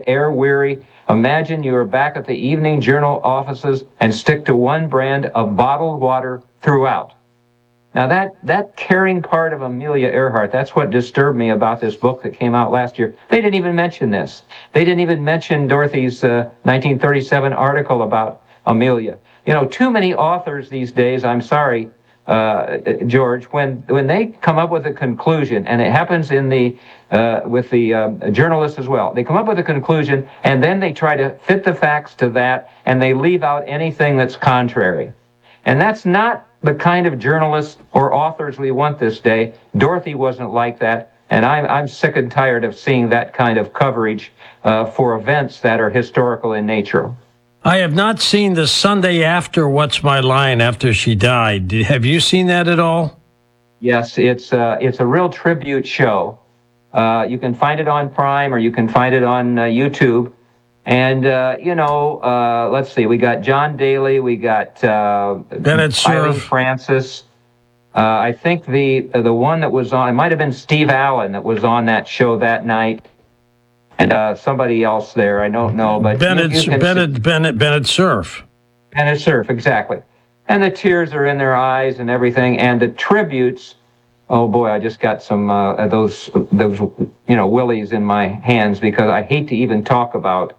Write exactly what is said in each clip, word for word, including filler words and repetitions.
air-weary. Imagine you are back at the Evening Journal offices and stick to one brand of bottled water throughout. Now, that, that caring part of Amelia Earhart, that's what disturbed me about this book that came out last year. They didn't even mention this. They didn't even mention Dorothy's uh, nineteen thirty-seven article about Amelia. You know, too many authors these days, I'm sorry, uh, George, when, when they come up with a conclusion, and it happens in the, uh, with the uh, journalists as well, they come up with a conclusion, and then they try to fit the facts to that, and they leave out anything that's contrary. And that's not the kind of journalists or authors we want this day. Dorothy wasn't like that, and I'm, I'm sick and tired of seeing that kind of coverage uh, for events that are historical in nature. I have not seen the Sunday after What's My Line after she died. Have you seen that at all? Yes, it's, uh, it's a real tribute show. Uh, you can find it on Prime or you can find it on uh, YouTube. And, uh, you know, uh, let's see, we got John Daly, we got uh, Bennett Eileen Cerf. Francis. Uh, I think the the one that was on, it might have been Steve Allen that was on that show that night. And uh, somebody else there, I don't know. But Bennett, you, you can Bennett, see, Bennett, Bennett Cerf. Bennett Cerf, exactly. And the tears are in their eyes and everything. And the tributes, oh boy, I just got some uh, those, those, you know, willies in my hands because I hate to even talk about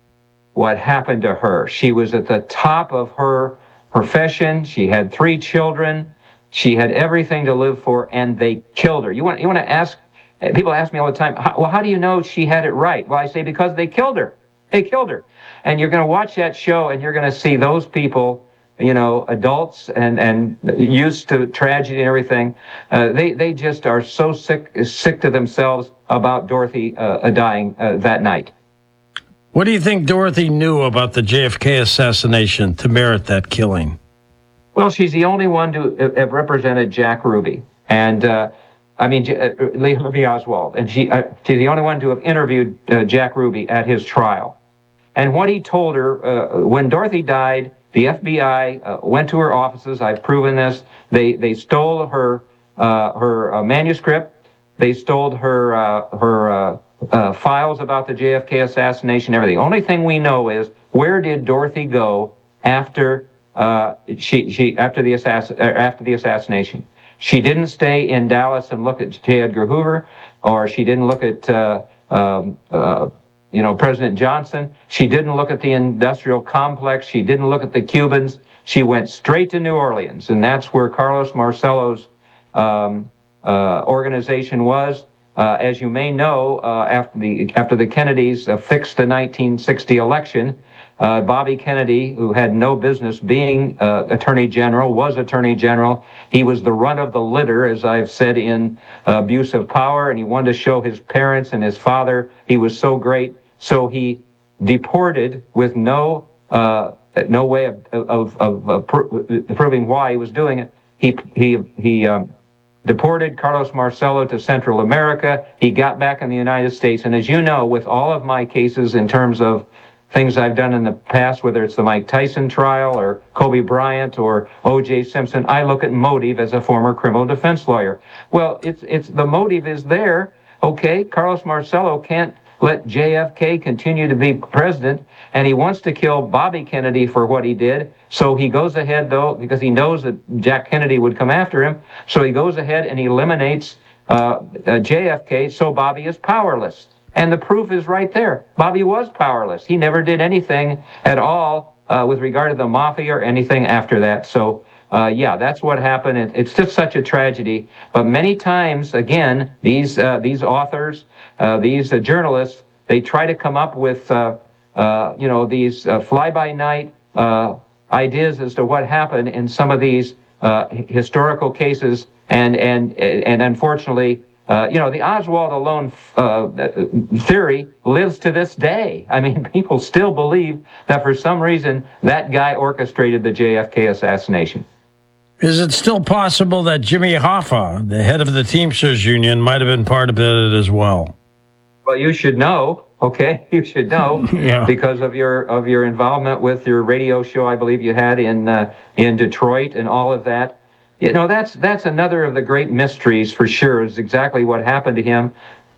what happened to her. She was at the top of her profession. She had three children. She had everything to live for, and they killed her. You want, you want to ask, people ask me all the time, well, how do you know she had it right? Well, I say, because they killed her. They killed her. And you're going to watch that show, and you're going to see those people, you know, adults and, and used to tragedy and everything. Uh, they, they just are so sick, sick to themselves about Dorothy uh, dying uh, that night. What do you think Dorothy knew about the J F K assassination to merit that killing? Well, she's the only one to have represented Jack Ruby. And, uh, I mean, uh, Lee Harvey Oswald. And she, uh, she's the only one to have interviewed uh, Jack Ruby at his trial. And what he told her, uh, when Dorothy died, the F B I uh, went to her offices. I've proven this. They, they stole her, uh, her uh, manuscript. They stole her, uh, her, uh, Uh, files about the J F K assassination, everything. Only thing we know is, where did Dorothy go after uh, she she after the assass after the assassination? She didn't stay in Dallas and look at J. Edgar Hoover, or she didn't look at uh, um, uh, you know President Johnson. She didn't look at the industrial complex. She didn't look at the Cubans. She went straight to New Orleans, and that's where Carlos Marcello's um, uh, organization was. Uh, as you may know, uh, after the after the Kennedys uh, fixed the nineteen sixty election, uh, Bobby Kennedy, who had no business being uh, Attorney General, was Attorney General. He was the runt of the litter, as I've said, in uh, abuse of power, and he wanted to show his parents and his father he was so great. So he deported with no uh, no way of of, of, of pr- proving why he was doing it. He he he. Um, deported Carlos Marcello to Central America. He got back in the United States. And as you know, with all of my cases in terms of things I've done in the past, whether it's the Mike Tyson trial or Kobe Bryant or O J Simpson, I look at motive as a former criminal defense lawyer. Well, it's it's the motive is there. Okay, Carlos Marcello can't let J F K continue to be president, and he wants to kill Bobby Kennedy for what he did. So he goes ahead, though, because he knows that Jack Kennedy would come after him. So he goes ahead and he eliminates uh, uh, J F K, so Bobby is powerless. And the proof is right there. Bobby was powerless. He never did anything at all uh, with regard to the mafia or anything after that. So, uh, yeah, that's what happened. It, it's just such a tragedy. But many times, again, these uh, these authors, uh, these uh, journalists, they try to come up with, uh, uh, you know, these uh, fly-by-night uh, ideas as to what happened in some of these uh, historical cases, and and and unfortunately, uh, you know, the Oswald alone uh, theory lives to this day. I mean, people still believe that for some reason that guy orchestrated the J F K assassination. Is it still possible that Jimmy Hoffa, the head of the Teamsters Union, might have been part of it as well? Well, you should know. Okay, you should know yeah. because of your of your involvement with your radio show. I believe you had in uh, in Detroit and all of that. You know, that's that's another of the great mysteries for sure. Is exactly what happened to him.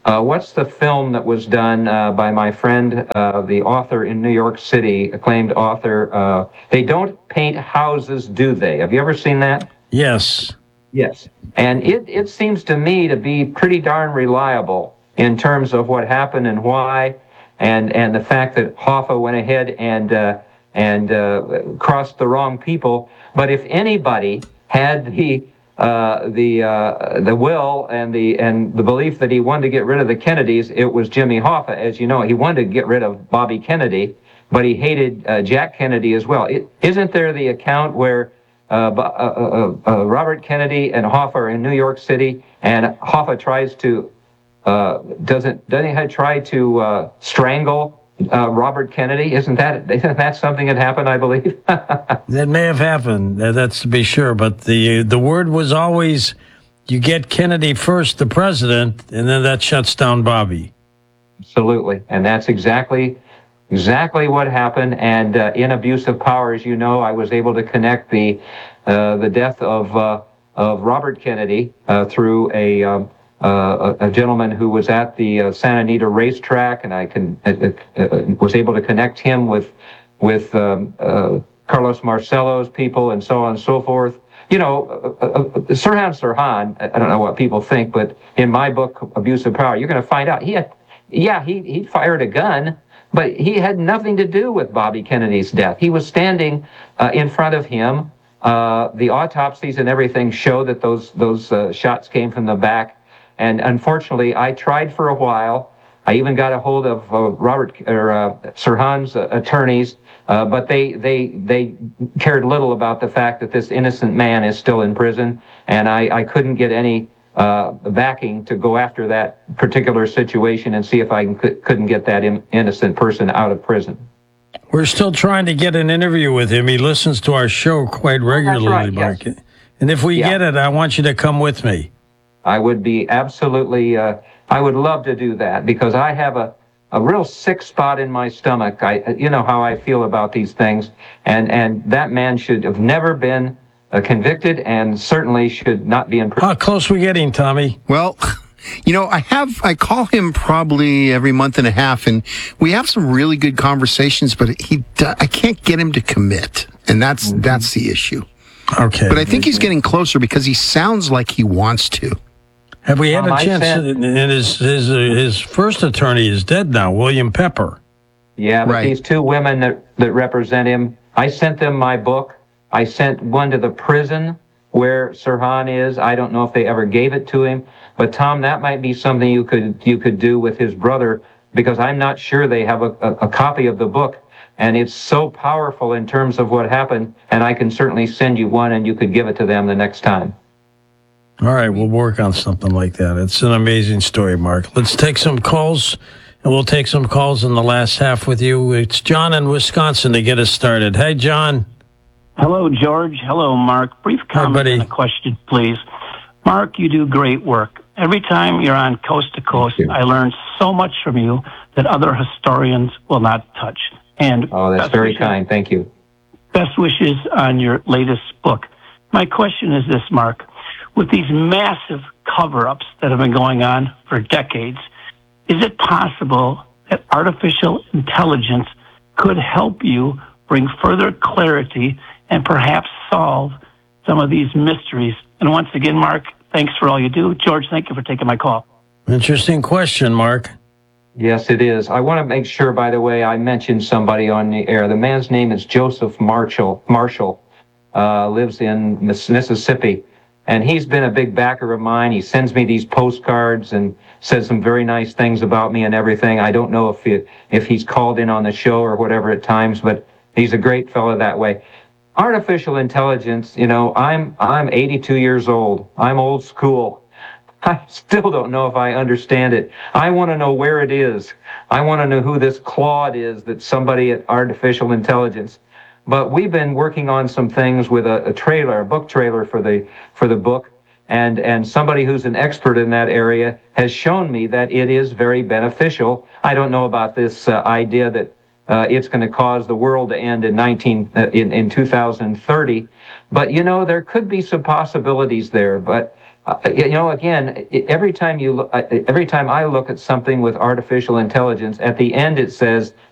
Uh, what's the film that was done uh, by my friend, uh, the author in New York City, acclaimed author? Uh, they don't paint houses, do they? Have you ever seen that? Yes. Yes. And it, it seems to me to be pretty darn reliable in terms of what happened and why, and, and the fact that Hoffa went ahead and, uh, and uh, crossed the wrong people. But if anybody had the Uh, the uh, the will and the and the belief that he wanted to get rid of the Kennedys, it was Jimmy Hoffa. As you know, he wanted to get rid of Bobby Kennedy, but he hated uh, Jack Kennedy as well. It, isn't there the account where uh, uh, uh, uh, Robert Kennedy and Hoffa are in New York City, and Hoffa tries to uh, doesn't doesn't he try to uh, strangle Uh, Robert Kennedy? Isn't that isn't that something that happened? I believe That may have happened. uh, That's to be sure. But the the word was always, you get Kennedy first, the president, and then that shuts down Bobby. Absolutely, and that's exactly exactly what happened. And uh, in abuse of power, as you know, I was able to connect the uh, the death of uh, of Robert Kennedy uh, through a. Um, Uh, a, a gentleman who was at the uh, Santa Anita racetrack, and I can uh, uh, was able to connect him with with um, uh, Carlos Marcello's people, and so on and so forth. You know, uh, uh, Sirhan Sirhan. I don't know what people think, but in my book, Abuse of Power, you're going to find out he had, yeah, he he fired a gun, but he had nothing to do with Bobby Kennedy's death. He was standing uh, in front of him. Uh, the autopsies and everything show that those those uh, shots came from the back. And unfortunately, I tried for a while. I even got a hold of uh, Robert or uh, Sirhan's uh, attorneys, uh, but they they they cared little about the fact that this innocent man is still in prison, and I, I couldn't get any uh, backing to go after that particular situation and see if I could, couldn't get that in, innocent person out of prison. We're still trying to get an interview with him. He listens to our show quite regularly, right, Mark. yes. And if we Yeah. get it, I want you to come with me. I would be absolutely, uh, I would love to do that, because I have a, a real sick spot in my stomach. I, you know how I feel about these things, and, and that man should have never been uh, convicted, and certainly should not be in prison. How close we getting, Tommy? Well, you know, I have, I call him probably every month and a half, and we have some really good conversations, but he, I can't get him to commit. And that's, mm-hmm. that's the issue. Okay. But I think he's getting closer because he sounds like he wants to. Have we had Um, a I chance? said- And his his uh, his first attorney is dead now, William Pepper. Yeah, but Right. these two women that, that represent him, I sent them my book. I sent one to the prison where Sirhan is. I don't know if they ever gave it to him. But Tom, that might be something you could you could do with his brother, because I'm not sure they have a, a, a copy of the book. And it's so powerful in terms of what happened, and I can certainly send you one, and you could give it to them the next time. All right, we'll work on something like that. It's an amazing story, Mark. Let's take some calls, and we'll take some calls in the last half with you. It's John in Wisconsin to get us started. Hey, John. Hello, George. Hello, Mark. Brief comment buddy. and a question, please. Mark, you do great work. Every time you're on Coast to Coast, you. I learn so much from you that other historians will not touch. And Oh, that's best very wishes- kind. Thank you. Best wishes on your latest book. My question is this, Mark. With these massive cover-ups that have been going on for decades, is it possible that artificial intelligence could help you bring further clarity and perhaps solve some of these mysteries? And once again, Mark, thanks for all you do. George, thank you for taking my call. Interesting question, Mark. Yes, it is. I want to make sure, by the way, I mentioned somebody on the air. The man's name is Joseph Marshall. Marshall uh, lives in Miss- Mississippi, and he's been a big backer of mine. He sends me these postcards and says some very nice things about me and everything. I don't know if he, if he's called in on the show or whatever at times, but he's a great fellow that way. Artificial intelligence, you know, I'm I'm eighty-two years old. I'm old school. I still don't know if I understand it. I want to know where it is. I want to know who this Claude is that somebody at Artificial Intelligence. But we've been working on some things with a, a trailer, a book trailer for the for the book, and and somebody who's an expert in that area has shown me that it is very beneficial. I don't know about this uh, idea that uh, it's going to cause the world to end in nineteen uh, in in two thousand thirty, but you know there could be some possibilities there. But uh, you know, again, i- every time you look, every time I look at something with artificial intelligence, at the end it says